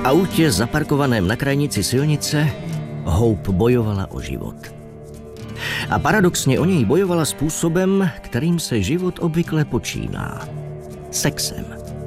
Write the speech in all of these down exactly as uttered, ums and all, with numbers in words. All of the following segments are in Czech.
autě zaparkovaném na krajnici silnice Hope bojovala o život. A paradoxně o něj bojovala způsobem, kterým se život obvykle počíná. Sexem.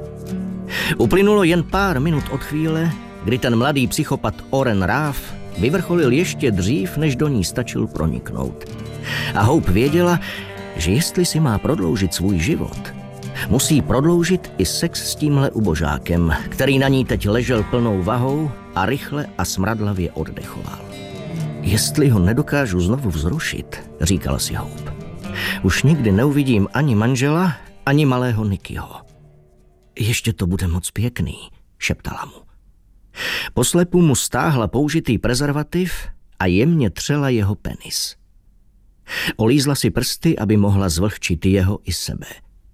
Uplynulo jen pár minut od chvíle, kdy ten mladý psychopat Oren Raff vyvrcholil ještě dřív, než do ní stačil proniknout. A Hope věděla, že jestli si má prodloužit svůj život, musí prodloužit i sex s tímhle ubožákem, který na ní teď ležel plnou vahou a rychle a smradlavě oddechoval. Jestli ho nedokážu znovu vzrušit, říkala si Hope, už nikdy neuvidím ani manžela, ani malého Nickyho. Ještě to bude moc pěkný, šeptala mu. Poslepu mu stáhla použitý prezervativ a jemně třela jeho penis. Olízla si prsty, aby mohla zvlhčit jeho i sebe.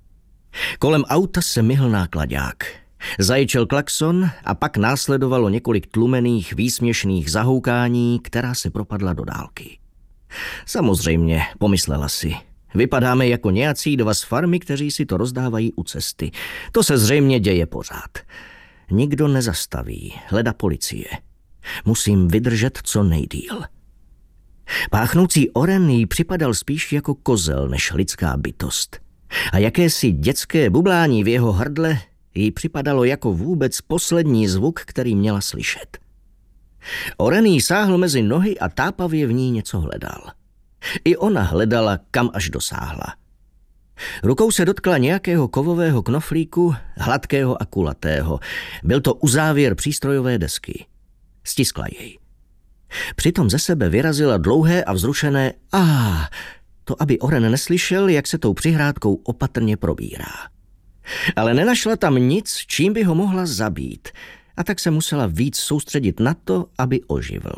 Kolem auta se myhl náklaďák. Zaječel klakson a pak následovalo několik tlumených, výsměšných zahoukání, která se propadla do dálky. Samozřejmě, pomyslela si, vypadáme jako nějací dva z farmy, kteří si to rozdávají u cesty. To se zřejmě děje pořád. Nikdo nezastaví, leda policie. Musím vydržet co nejdýl. Páchnoucí Oren jí připadal spíš jako kozel než lidská bytost. A jakési dětské bublání v jeho hrdle jí připadalo jako vůbec poslední zvuk, který měla slyšet. Oren jí sáhl mezi nohy a tápavě v ní něco hledal. I ona hledala, kam až dosáhla. Rukou se dotkla nějakého kovového knoflíku, hladkého a kulatého. Byl to uzávěr přístrojové desky. Stiskla jej. Přitom ze sebe vyrazila dlouhé a vzrušené "ah", to aby Oren neslyšel, jak se tou přihrádkou opatrně probírá. Ale nenašla tam nic, čím by ho mohla zabít, a tak se musela víc soustředit na to, aby oživl.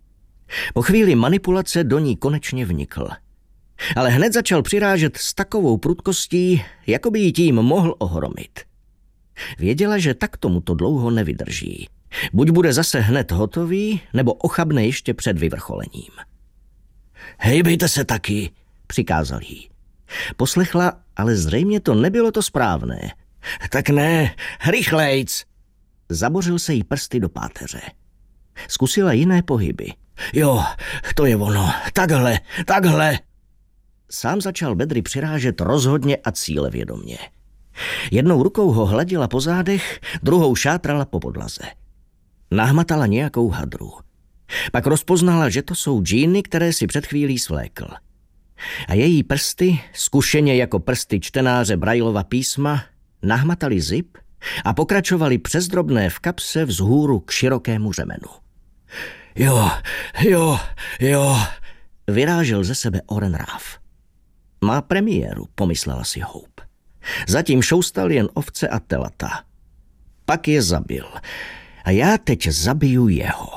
Po chvíli manipulace do ní konečně vnikl. Ale hned začal přirážet s takovou prudkostí, jako by jí tím mohl ohromit. Věděla, že tak tomu to dlouho nevydrží. Buď bude zase hned hotový, nebo ochabne ještě před vyvrcholením. "Hejbejte se taky", přikázal jí. Poslechla, ale zřejmě to nebylo to správné. "Tak ne, rychlejc!" Zabořil se jí prsty do páteře. Zkusila jiné pohyby. "Jo, to je ono, takhle, takhle." Sám začal bedry přirážet rozhodně a cílevědomě. Jednou rukou ho hladila po zádech, druhou šátrala po podlaze. Nahmatala nějakou hadru. Pak rozpoznala, že to jsou džíny, které si před chvílí svlékl. A její prsty, zkušeně jako prsty čtenáře Braillova písma, nahmatali zip a pokračovali přes drobné v kapse vzhůru k širokému řemenu. "Jo, jo, jo", vyrážel ze sebe Oren Raff. Má premiéru, pomyslela si Hope. Zatím šoustal jen ovce a telata. Pak je zabil. A já teď zabiju jeho.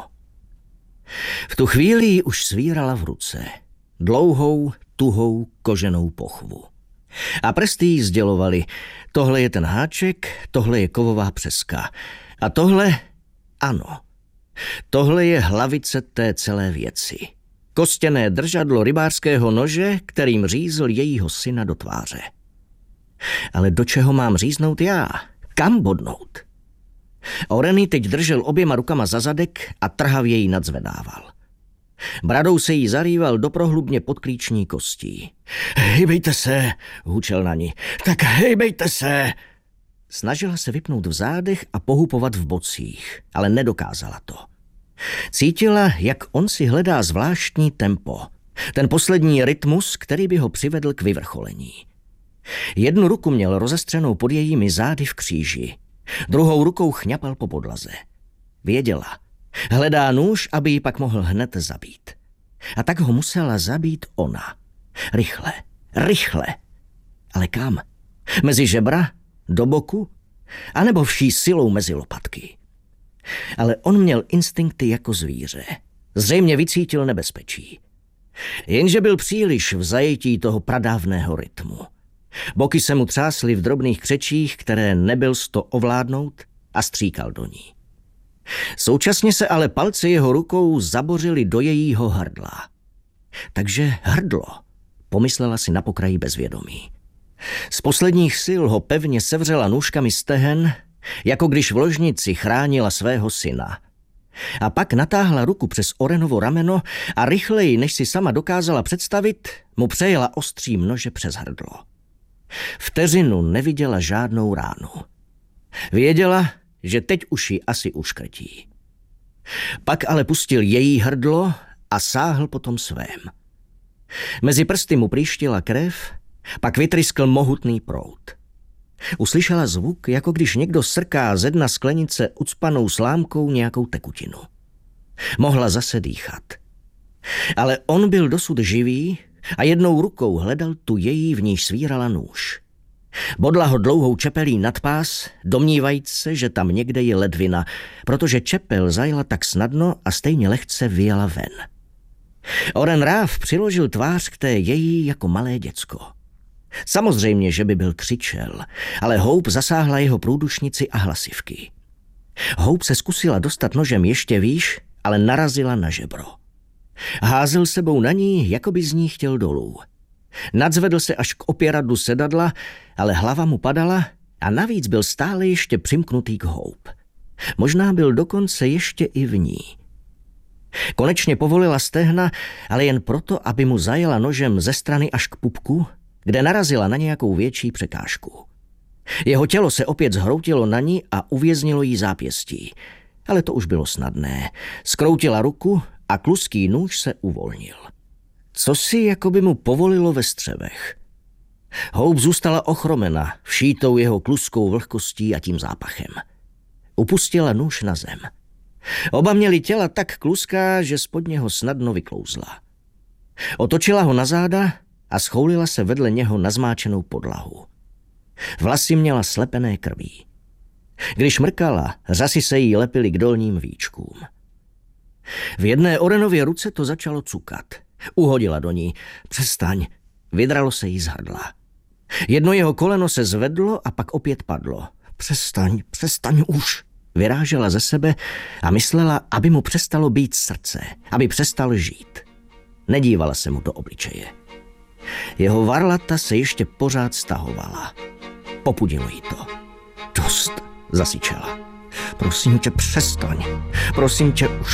V tu chvíli ji už svírala v ruce. Dlouhou, tuhou, koženou pochvu. A prsty jí sdělovali, tohle je ten háček, tohle je kovová přeska. A tohle, ano, tohle je hlavice té celé věci. Kostěné držadlo rybářského nože, kterým řízl jejího syna do tváře. Ale do čeho mám říznout já? Kam bodnout? Oren teď držel oběma rukama za zadek a trhavě ji nadzvedával. Bradou se jí zarýval do prohlubně podklíční kostí. "Hejbejte se", hučel na ní. "Tak hejbejte se." Snažila se vypnout v zádech a pohupovat v bocích, ale nedokázala to. Cítila, jak on si hledá zvláštní tempo. Ten poslední rytmus, který by ho přivedl k vyvrcholení. Jednu ruku měl rozestřenou pod jejími zády v kříži. Druhou rukou chňapal po podlaze. Věděla. Hledá nůž, aby ji pak mohl hned zabít. A tak ho musela zabít ona. Rychle, rychle. Ale kam? Mezi žebra? Do boku? A nebo vší silou mezi lopatky? Ale on měl instinkty jako zvíře. Zřejmě vycítil nebezpečí. Jenže byl příliš v zajetí toho pradávného rytmu. Boky se mu třásly v drobných křečích, které nebyl sto ovládnout, a stříkal do ní. Současně se ale palce jeho rukou zabořily do jejího hrdla. Takže hrdlo, pomyslela si na pokraji bezvědomí. Z posledních sil ho pevně sevřela nůžkami stehen jako když v ložnici chránila svého syna. A pak natáhla ruku přes Orenovo rameno a rychleji, než si sama dokázala představit, mu přejela ostřím nože přes hrdlo. Vteřinu neviděla žádnou ránu. Věděla, že teď už ji asi uškrtí. Pak ale pustil její hrdlo a sáhl po tom svém. Mezi prsty mu příštila krev, pak vytryskl mohutný proud. Uslyšela zvuk, jako když někdo srká ze dna sklenice ucpanou slámkou nějakou tekutinu. Mohla zase dýchat. Ale on byl dosud živý a jednou rukou hledal tu její, v níž svírala nůž. Bodla ho dlouhou čepelí nad pás, domnívajíc se, že tam někde je ledvina, protože čepel zajela tak snadno a stejně lehce vyjela ven. Oren Ráv přiložil tvář k té její jako malé děcko. Samozřejmě, že by byl křičel, ale Hope zasáhla jeho průdušnici a hlasivky. Hope se zkusila dostat nožem ještě výš, ale narazila na žebro. Házel sebou na ní, jako by z ní chtěl dolů. Nadzvedl se až k opěradlu sedadla, ale hlava mu padala a navíc byl stále ještě přimknutý k Hope. Možná byl dokonce ještě i v ní. Konečně povolila stehna, ale jen proto, aby mu zajela nožem ze strany až k pupku, kde narazila na nějakou větší překážku. Jeho tělo se opět zhroutilo na ní a uvěznilo jí zápěstí. Ale to už bylo snadné. Skroutila ruku a kluský nůž se uvolnil. Co si jako by mu povolilo ve střevech. Hope zůstala ochromena všítou jeho kluskou vlhkostí a tím zápachem. Upustila nůž na zem. Oba měli těla tak kluská, že spod něho snadno vyklouzla. Otočila ho na záda a schoulila se vedle něho na zmáčenou podlahu. Vlasy měla slepené krví. Když mrkala, řasy se jí lepily k dolním víčkům. V jedné Orenově ruce to začalo cukat. Uhodila do ní. Přestaň. Vydralo se jí z hrdla. Jedno jeho koleno se zvedlo a pak opět padlo. Přestaň, přestaň už. Vyrážela ze sebe a myslela, aby mu přestalo být srdce, aby přestal žít. Nedívala se mu do obličeje. Jeho varlata se ještě pořád stahovala. Popudilo jí to. Dost, zasyčela. Prosím tě, přestaň. Prosím tě, už